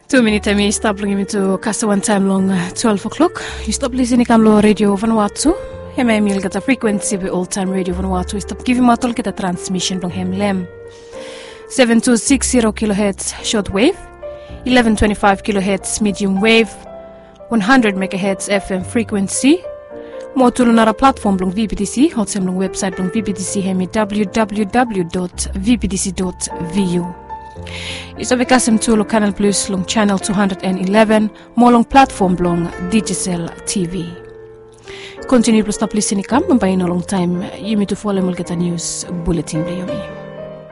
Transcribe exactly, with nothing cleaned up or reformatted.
Two minutes me stop looking to cast one time long twelve o'clock. You stop listening to Radio Vanuatu. Hema emil gata frequency be all time Radio Vanuatu. Stop giving my talk a transmission long hem lem. seven two six zero kilohertz short wave, eleven twenty-five kilohertz medium wave, one hundred megahertz F M frequency. More to another platform long V P D C. Hot sem long website long V P D C hemi w w w dot v p d c dot v u. Isabekasem to Canal Plus long channel two hundred eleven, more long platform long Digicel T V. Continue to stop listening come by in a long time. You need to follow Mulgeta News Bulletin Blayomi.